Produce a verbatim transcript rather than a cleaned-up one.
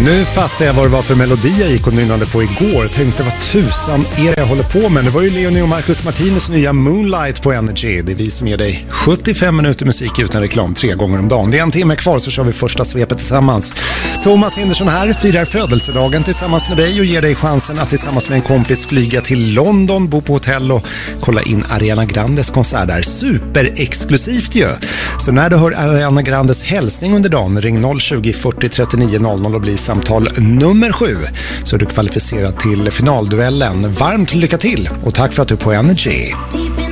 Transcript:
Nu fattar jag vad det var för melodi jag gick och nynnade på igår. Tänkte vad tusan är det jag håller på med. Det var ju Leonie och Marcus Martinez nya Moonlight på Energy. Det är vi som ger dig sjuttiofem minuter musik utan reklam tre gånger om dagen. Det är en timme kvar så kör vi första svepet tillsammans. Thomas Hindersson här firar födelsedagen tillsammans med dig och ger dig chansen att tillsammans med en kompis flyga till London, bo på hotell och kolla in Ariana Grandes konsert där. Superexklusivt ju! Så när du hör Ariana Grandes hälsning under dagen, ring noll tjugo fyrtio trettionio noll noll och bli samtal nummer sju, så är du kvalificerad till finalduellen. Varmt lycka till och tack för att du är på Energy.